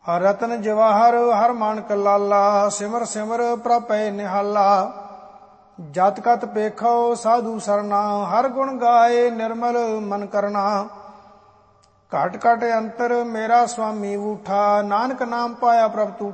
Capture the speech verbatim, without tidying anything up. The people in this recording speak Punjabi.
ਰਤਨ ਜਵਾਹਰ ਹਰ ਮਾਨਕ ਲਾਲਾ, ਸਿਮਰ ਸਿਮਰ ਪ੍ਰਭੈ ਨਿਹਾਲਾ। ਜਤ ਕਤ ਪੇਖੋ ਸਾਧੂ ਸਰਨਾ, ਹਰ ਗੁਣ ਗਾਏ ਨਿਰਮਲ ਮਨ ਕਰਨਾ। ਘਟ ਘਟ ਅੰਤਰ ਮੇਰਾ ਸੁਆਮੀ ਊਠਾ, ਨਾਨਕ ਨਾਮ ਪਾਇਆ ਪ੍ਰਭ ਤੂਠਾ।